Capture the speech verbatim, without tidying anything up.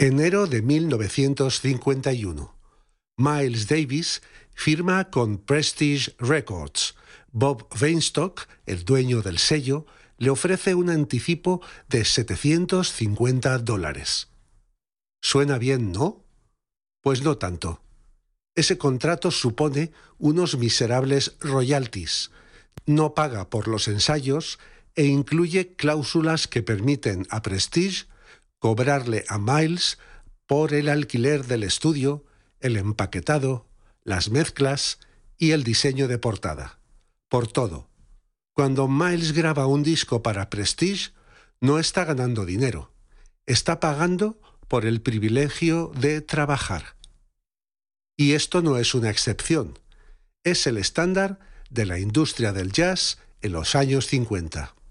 Enero de mil novecientos cincuenta y uno. Miles Davis firma con Prestige Records. Bob Weinstock, el dueño del sello, le ofrece un anticipo de setecientos cincuenta dólares. ¿Suena bien, no? Pues no tanto. Ese contrato supone unos miserables royalties, no paga por los ensayos e incluye cláusulas que permiten a Prestige cobrarle a Miles por el alquiler del estudio, el empaquetado, las mezclas y el diseño de portada. Por todo. Cuando Miles graba un disco para Prestige, no está ganando dinero, está pagando por el privilegio de trabajar. Y esto no es una excepción, es el estándar de la industria del jazz en los años cincuenta.